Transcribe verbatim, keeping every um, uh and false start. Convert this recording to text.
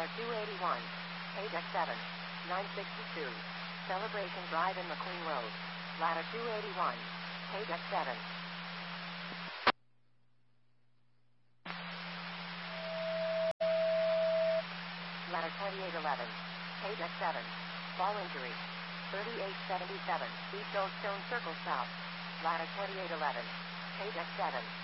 Ladder two eighty-one. Page X seven. nine sixty-two. Celebration Drive in McQueen Road. Ladder two eighty-one. Page X seven. Ladder twenty-eight eleven. Page X seven. Fall injury. thirty-eight seventy-seven. East Old Stone Circle South. Ladder twenty-eight eleven. Page X seven.